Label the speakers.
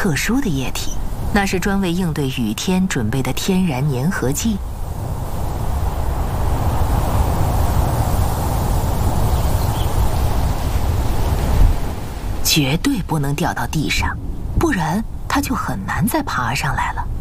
Speaker 1: 特殊的液体，那是专为应对雨天准备的天然粘合剂。绝对不能掉到地上，不然它就很难再爬上来了。